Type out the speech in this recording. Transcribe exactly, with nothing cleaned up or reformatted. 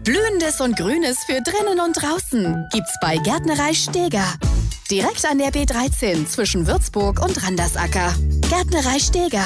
Blühendes und Grünes für drinnen und draußen gibt's bei Gärtnerei Steger. Direkt an der B dreizehn zwischen Würzburg und Randersacker. Gärtnerei Steger.